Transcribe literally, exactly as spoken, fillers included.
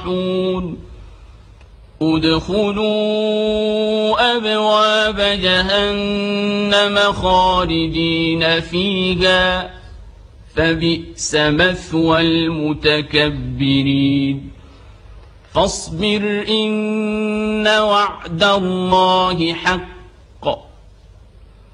ادخلوا أبواب جهنم خالدين فيها فبئس مثوى المتكبرين فاصبر إن وعد الله حق